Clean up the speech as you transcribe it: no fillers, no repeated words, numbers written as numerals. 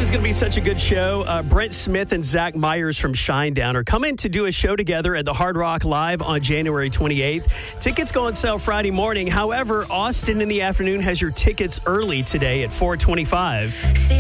is going to be such a good show. Brent Smith and Zach Myers from Shinedown are coming to do a show together at the Hard Rock Live on January 28th. Tickets go on sale Friday morning. However, Austin in the afternoon has your tickets early today at 4:25.